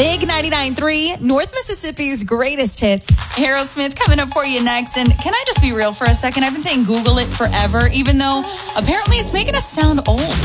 Big 99.3, North Mississippi's greatest hits. Aerosmith coming up for you next. And can I just be real for a second? I've been saying Google it forever, even though apparently it's making us sound old.